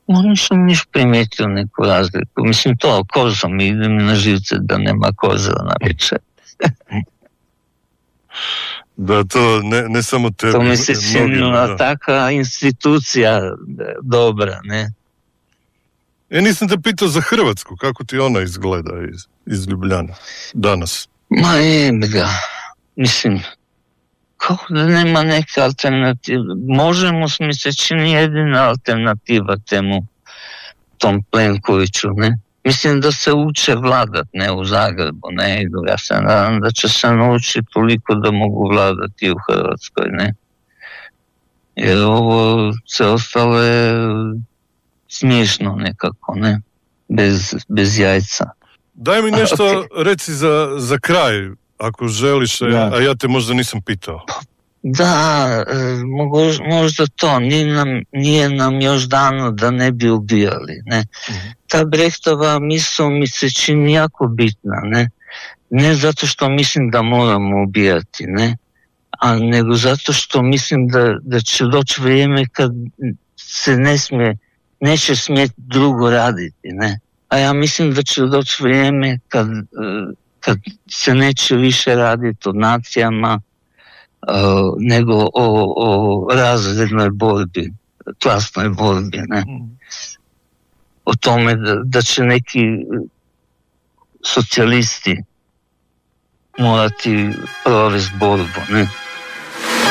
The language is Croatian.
Nisam niš primijetio neku razliku. Mislim, to kozom idem na živce da nema koza na večer. Da, to ne samo tebi. To mi se činila takva institucija dobra, ne? Nisam te pitao za Hrvatsku, kako ti ona izgleda iz Ljubljana danas? Ma ga, mislim, kako da nema neke alternative. Možemo, mi se čini jedina alternativa tom Plenkoviću, ne? Mislim da se uče vladat, ne, u Zagrebu, ne, ja se nadam da će se naučiti toliko da mogu vladati u Hrvatskoj, ne. Jer ovo se ostalo je smiješno nekako, ne, bez jajca. Daj mi nešto reci za kraj, ako želiš, a ja te možda nisam pitao. Da, možda to, nije nam još dano da ne bi ubijali, ne. Ta Brechtova misao mi se čini jako bitna, ne zato što mislim da moramo ubijati, nego zato što mislim da će doći vrijeme kad se neće smjeti drugo raditi, ne. A ja mislim da će doći vrijeme kad se neće više raditi o nacijama, nego o razrednoj borbi, klasnoj borbi, ne. O tome da će neki socijalisti morati provesti borbu, ne.